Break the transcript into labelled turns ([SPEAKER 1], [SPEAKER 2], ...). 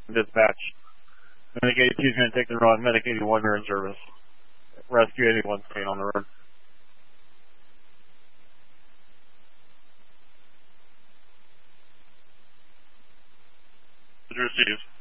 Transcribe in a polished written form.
[SPEAKER 1] Dispatch. Medic 82 is going to take the run. Medic 81, you're in service. Rescue 81, staying on the road. Received.